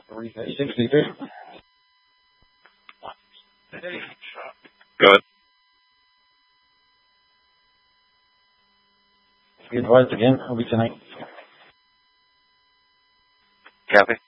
362. Good. Be advised again, I'll be tonight. Copy.